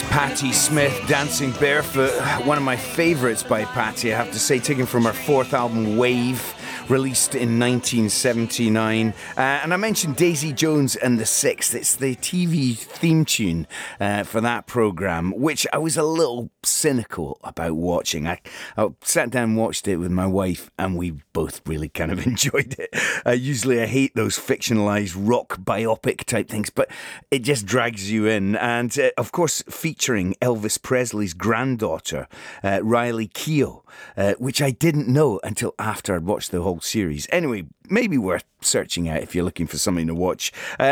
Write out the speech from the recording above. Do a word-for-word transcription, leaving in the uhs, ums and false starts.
Patti Smith, Dancing Barefoot, one of my favourites by Patti, I have to say, taken from her fourth album, Wave, released in nineteen seventy-nine. Uh, and I mentioned Daisy Jones and the Sixth. It's the T V theme tune uh, for that programme, which I was a little cynical about watching. I, I sat down and watched it with my wife, and we both really kind of enjoyed it. Uh, usually I hate those fictionalised rock biopic type things, but it just drags you in. And uh, of course, featuring Elvis Presley's granddaughter, uh, Riley Keough, uh, which I didn't know until after I'd watched the whole series. Anyway, maybe worth searching out if you're looking for something to watch. Uh,